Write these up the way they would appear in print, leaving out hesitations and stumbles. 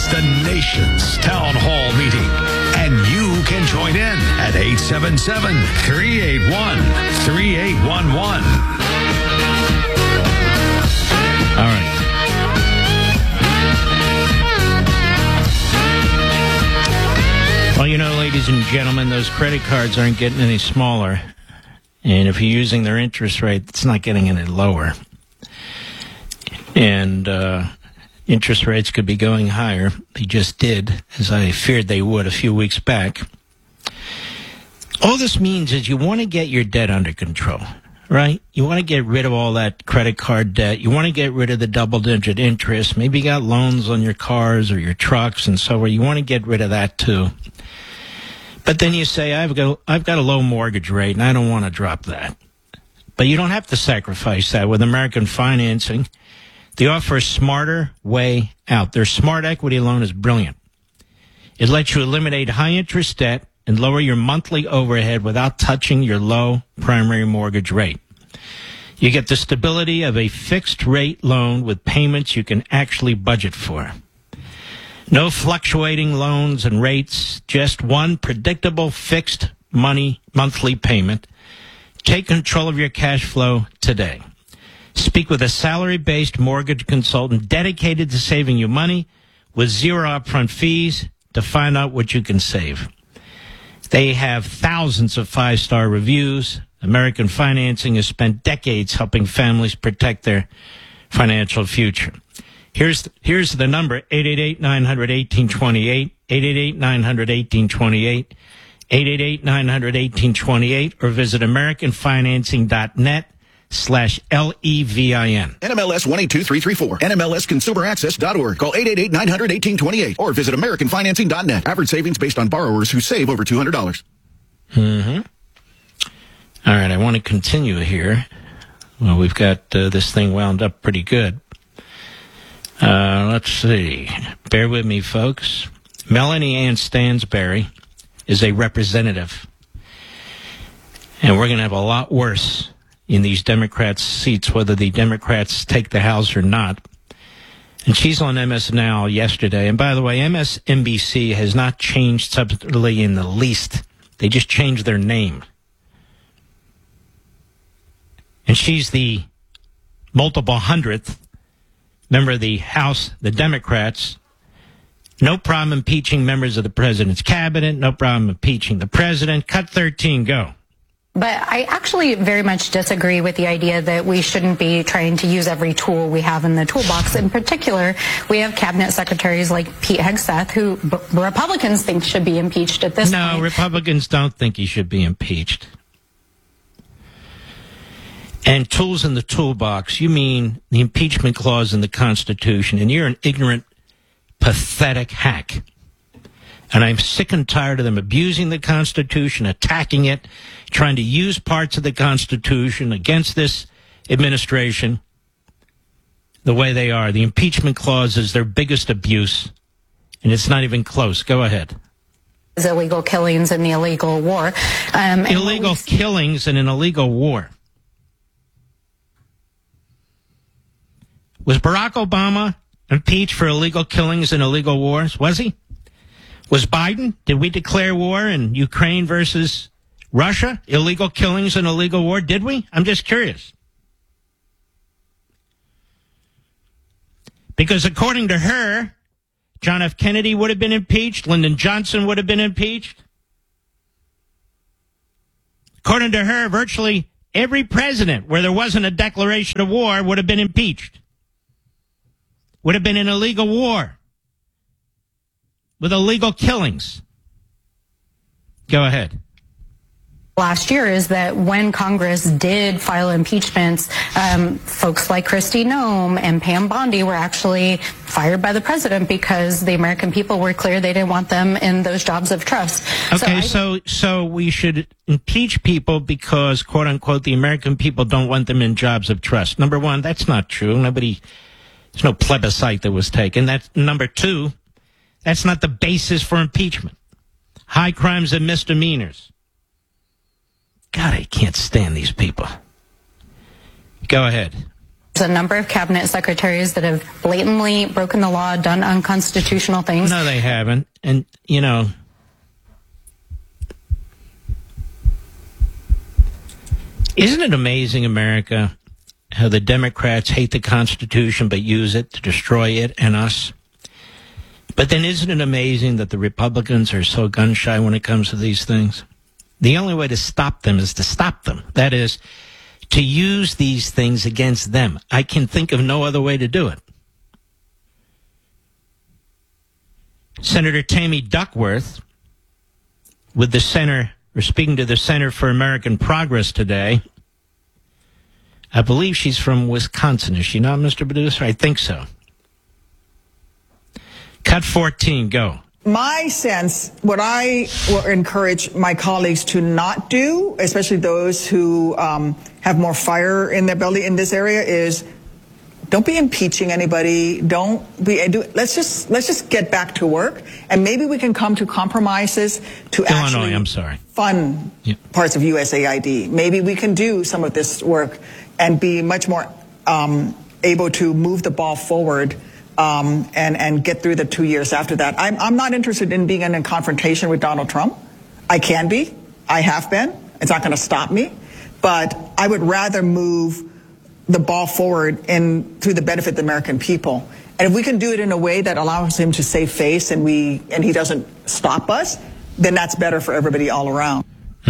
It's the nation's town hall meeting, and you can join in at 877-381-3811. All right. Well, you know, ladies and gentlemen, those credit cards aren't getting any smaller. And if you're using their interest rate, it's not getting any lower. And interest rates could be going higher. They just did, as I feared they would a few weeks back. All this means is you want to get your debt under control, right? You want to get rid of all that credit card debt. You want to get rid of the double-digit interest. Maybe you got loans on your cars or your trucks and so on. You want to get rid of that too. But then you say, I've got a low mortgage rate, and I don't want to drop that. But you don't have to sacrifice that with American Financing. They offer a smarter way out. Their Smart Equity loan is brilliant. It lets you eliminate high-interest debt and lower your monthly overhead without touching your low primary mortgage rate. You get the stability of a fixed-rate loan with payments you can actually budget for. No fluctuating loans and rates, just one predictable fixed monthly payment. Take control of your cash flow today. Speak with a salary-based mortgage consultant dedicated to saving you money with zero upfront fees to find out what you can save. They have thousands of five-star reviews. American Financing has spent decades helping families protect their financial future. Here's the number, 888-900-1828, 888-900-1828, 888-900-1828, or visit AmericanFinancing.net/LEVIN. NMLS 182334, NMLSConsumerAccess.org. Call 888-900-1828 or visit AmericanFinancing.net. Average savings based on borrowers who save over $200. Mm-hmm. All right, I want to continue here. Well, we've got this thing wound up pretty good. Let's see. Bear with me, folks. Melanie Ann Stansberry is a representative. And we're going to have a lot worse in these Democrats' seats, whether the Democrats take the House or not. And she's on MS Now yesterday. And by the way, MSNBC has not changed substantially in the least. They just changed their name. And she's the multiple hundredth member of the House, the Democrats. No problem impeaching members of the president's cabinet. No problem impeaching the president. Cut 13, go. But I actually very much disagree with the idea that we shouldn't be trying to use every tool we have in the toolbox. In particular, we have cabinet secretaries like Pete Hegseth, who Republicans think should be impeached at this point. No, Republicans don't think he should be impeached. And tools in the toolbox, you mean the impeachment clause in the Constitution, and you're an ignorant, pathetic hack. And I'm sick and tired of them abusing the Constitution, attacking it, trying to use parts of the Constitution against this administration the way they are. The impeachment clause is their biggest abuse, and it's not even close. Go ahead. Illegal killings and the illegal war. Illegal killings and an illegal war. Was Barack Obama impeached for illegal killings and illegal wars? Was he? Was Biden? Did we declare war in Ukraine versus Russia? Illegal killings and illegal war? Did we? I'm just curious. Because according to her, John F. Kennedy would have been impeached. Lyndon Johnson would have been impeached. According to her, virtually every president where there wasn't a declaration of war would have been impeached. Would have been an illegal war with illegal killings. Go ahead. Last year is that when Congress did file impeachments, folks like Kristi Noem and Pam Bondi were actually fired by the president because the American people were clear they didn't want them in those jobs of trust. Okay, so we should impeach people because, quote unquote, the American people don't want them in jobs of trust. Number one, that's not true. There's no plebiscite that was taken. That's number two. That's not the basis for impeachment. High crimes and misdemeanors. God, I can't stand these people. Go ahead. There's a number of cabinet secretaries that have blatantly broken the law, done unconstitutional things. No, they haven't. And, you know, isn't it amazing, America, how the Democrats hate the Constitution but use it to destroy it and us? But then isn't it amazing that the Republicans are so gun-shy when it comes to these things? The only way to stop them is to stop them. That is, to use these things against them. I can think of no other way to do it. Senator Tammy Duckworth, with the Center, or speaking to the Center for American Progress today, I believe she's from Wisconsin. Is she not, Mr. Producer? I think so. Cut 14, go. My sense, what I will encourage my colleagues to not do, especially those who have more fire in their belly in this area, is don't be impeaching anybody. Let's just get back to work, and maybe we can come to compromises to fund parts of USAID. Maybe we can do some of this work and be much more able to move the ball forward. And get through the 2 years after that. I'm not interested in being in a confrontation with Donald Trump. I can be. I have been. It's not going to stop me. But I would rather move the ball forward through the benefit of the American people. And if we can do it in a way that allows him to save face and he doesn't stop us, then that's better for everybody all around.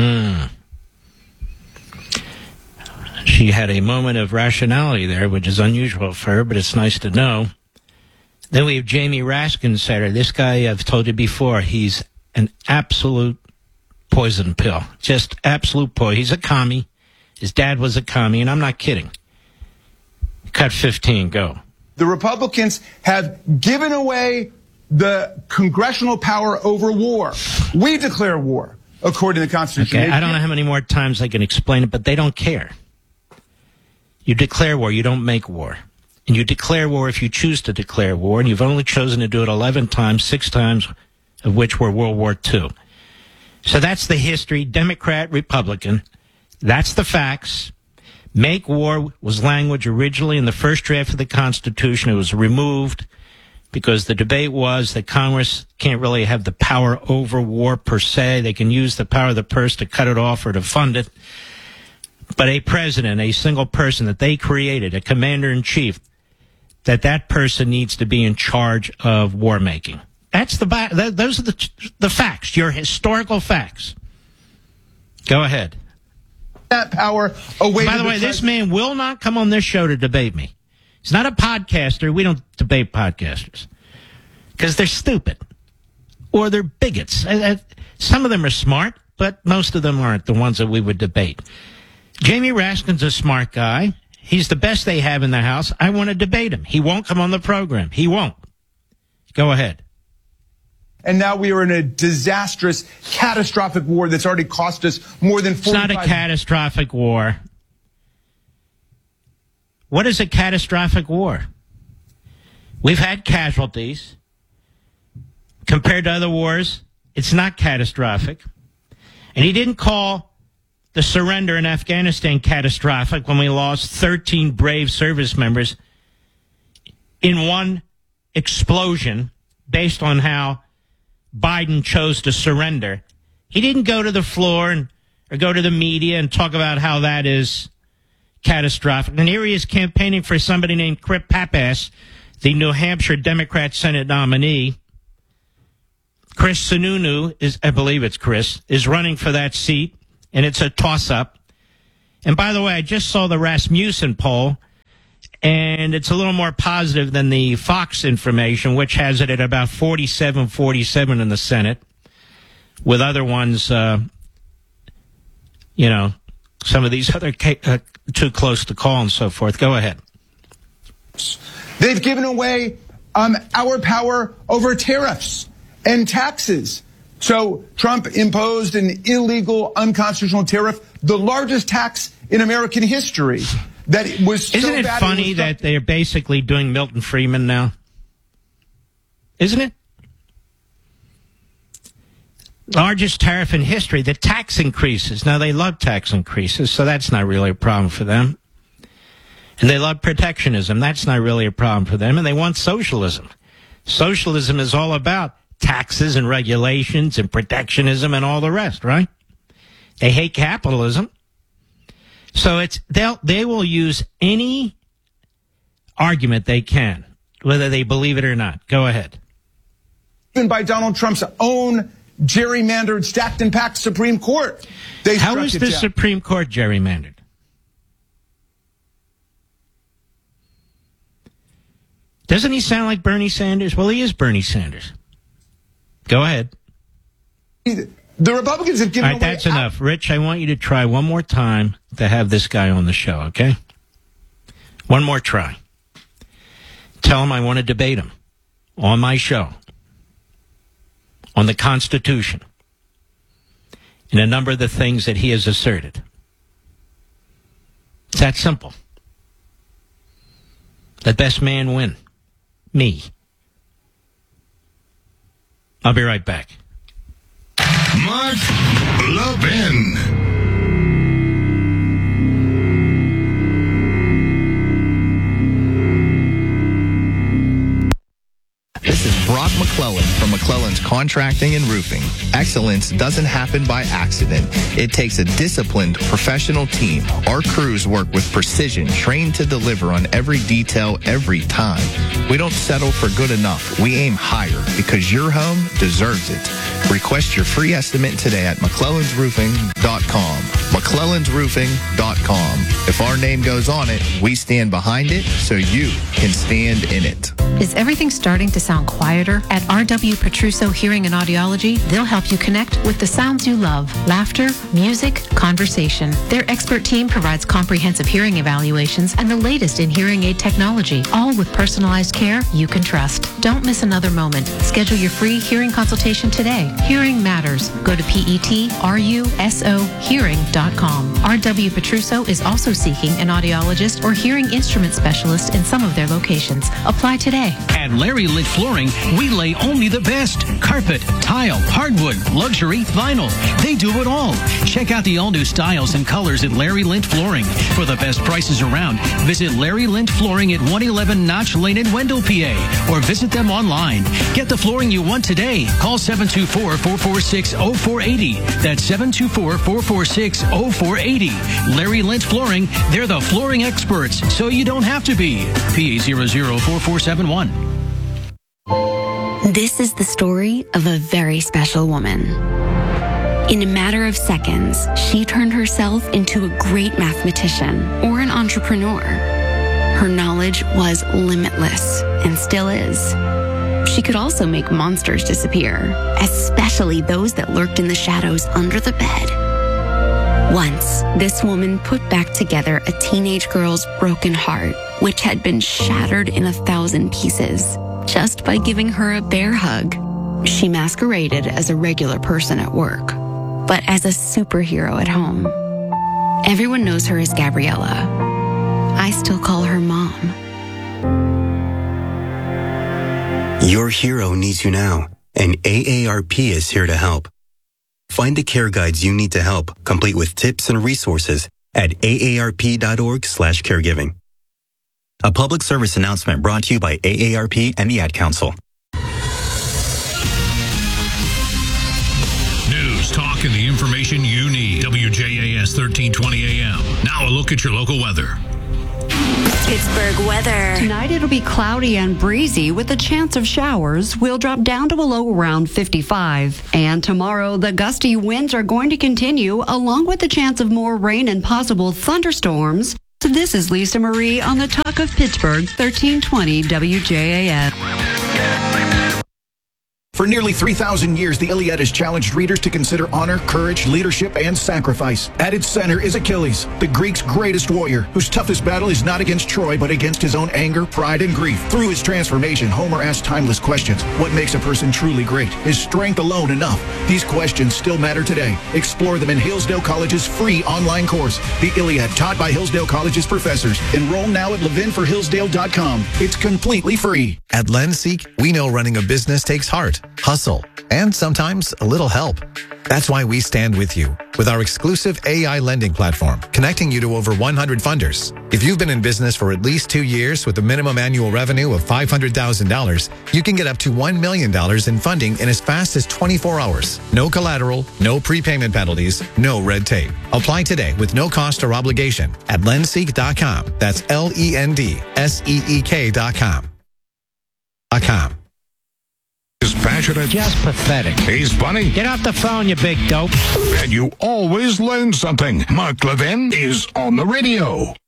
She had a moment of rationality there, which is unusual for her, but it's nice to know. Then we have Jamie Raskin Center. This guy, I've told you before, he's an absolute poison pill. Just absolute poison. He's a commie. His dad was a commie, and I'm not kidding. Cut 15, go. The Republicans have given away the congressional power over war. We declare war, according to the Constitution. Okay, I don't know how many more times I can explain it, but they don't care. You declare war, you don't make war. And you declare war if you choose to declare war, and you've only chosen to do it 11 times, 6 times of which were World War II. So that's the history, Democrat, Republican. That's the facts. Make war was language originally in the first draft of the Constitution. It was removed because the debate was that Congress can't really have the power over war per se. They can use the power of the purse to cut it off or to fund it. But a president, a single person that they created, a commander-in-chief, that person needs to be in charge of war making. Those are the facts, your historical facts. Go ahead. That power away. By the way, this man will not come on this show to debate me. He's not a podcaster. We don't debate podcasters because they're stupid or they're bigots. Some of them are smart, but most of them aren't the ones that we would debate. Jamie Raskin's a smart guy. He's the best they have in the House. I want to debate him. He won't come on the program. He won't. Go ahead. And now we are in a disastrous, catastrophic war that's already cost us more than 45... It's not a catastrophic war. What is a catastrophic war? We've had casualties. Compared to other wars, it's not catastrophic. And he didn't call the surrender in Afghanistan catastrophic when we lost 13 brave service members in one explosion based on how Biden chose to surrender. He didn't go to the floor or go to the media and talk about how that is catastrophic. And here he is campaigning for somebody named Chris Pappas, the New Hampshire Democrat Senate nominee. Chris Sununu is running for that seat. And it's a toss-up. And by the way, I just saw the Rasmussen poll, and it's a little more positive than the Fox information, which has it at about 47-47 in the Senate, with other ones, some of these other too close to call and so forth. Go ahead. They've given away our power over tariffs and taxes. So Trump imposed an illegal, unconstitutional tariff, the largest tax in American history. That it was so Isn't it bad funny that they're basically doing Milton Friedman now? Isn't it? Largest tariff in history, the tax increases. Now, they love tax increases, so that's not really a problem for them. And they love protectionism. That's not really a problem for them. And they want socialism. Socialism is all about taxes and regulations and protectionism and all the rest, right? They hate capitalism. So they will use any argument they can, whether they believe it or not. Go ahead. Even by Donald Trump's own gerrymandered, stacked and packed Supreme Court. How is the Supreme Court gerrymandered? Doesn't he sound like Bernie Sanders? Well, he is Bernie Sanders. Go ahead. The Republicans have given away... All right, that's enough. Rich, I want you to try one more time to have this guy on the show, okay? One more try. Tell him I want to debate him on my show on the Constitution and a number of the things that he has asserted. It's that simple. The best man win. Me. I'll be right back. Mark Levin. This is Brock McClellan from McClellan's Contracting and Roofing. Excellence doesn't happen by accident. It takes a disciplined, professional team. Our crews work with precision, trained to deliver on every detail every time. We don't settle for good enough. We aim higher because your home deserves it. Request your free estimate today at McClellan'sRoofing.com. McClellan'sRoofing.com. If our name goes on it, we stand behind it so you can stand in it. Is everything starting to sound quieter? At R.W. Petruso Hearing and Audiology, they'll help you connect with the sounds you love. Laughter, music, conversation. Their expert team provides comprehensive hearing evaluations and the latest in hearing aid technology, all with personalized care you can trust. Don't miss another moment. Schedule your free hearing consultation today. Hearing matters. Go to PETRUSOhearing.com. R.W. Petruso is also seeking an audiologist or hearing instrument specialist in some of their locations. Apply today. At Larry Lint Flooring, we lay only the best. Carpet, tile, hardwood, luxury, vinyl. They do it all. Check out the all-new styles and colors at Larry Lint Flooring. For the best prices around, visit Larry Lint Flooring at 111 Notch Lane in Wendell, PA, or visit them online. Get the flooring you want today. Call 724-446-0480. That's 724-446-0480. Larry Lint Flooring, they're the flooring experts, so you don't have to be. PA 004471. This is the story of a very special woman. In a matter of seconds, she turned herself into a great mathematician or an entrepreneur. Her knowledge was limitless and still is. She could also make monsters disappear, especially those that lurked in the shadows under the bed. Once, this woman put back together a teenage girl's broken heart, which had been shattered in 1,000 pieces, just by giving her a bear hug. She masqueraded as a regular person at work, but as a superhero at home. Everyone knows her as Gabriella. I still call her Mom. Your hero needs you now, and AARP is here to help. Find the care guides you need to help, complete with tips and resources at aarp.org/caregiving. A public service announcement brought to you by AARP and the Ad Council. News, talk, and the information you need. WJAS 1320 AM. Now a look at your local weather. Pittsburgh weather. Tonight it'll be cloudy and breezy with a chance of showers. We'll drop down to a low around 55. And tomorrow, the gusty winds are going to continue, along with the chance of more rain and possible thunderstorms. So this is Lisa Marie on the Talk of Pittsburgh, 1320 WJAS. For nearly 3,000 years, the Iliad has challenged readers to consider honor, courage, leadership, and sacrifice. At its center is Achilles, the Greeks' greatest warrior, whose toughest battle is not against Troy, but against his own anger, pride, and grief. Through his transformation, Homer asks timeless questions. What makes a person truly great? Is strength alone enough? These questions still matter today. Explore them in Hillsdale College's free online course, The Iliad, taught by Hillsdale College's professors. Enroll now at levinforhillsdale.com. It's completely free. At Lenseek, we know running a business takes heart, hustle, and sometimes a little help. That's why we stand with you, with our exclusive AI lending platform, connecting you to over 100 funders. If you've been in business for at least 2 years with a minimum annual revenue of $500,000, you can get up to $1 million in funding in as fast as 24 hours. No collateral, no prepayment penalties, no red tape. Apply today with no cost or obligation at Lendseek.com. That's LENDSEEK.com. Is passionate. Just pathetic. He's funny. Get off the phone, you big dope. And you always learn something. Mark Levin is on the radio.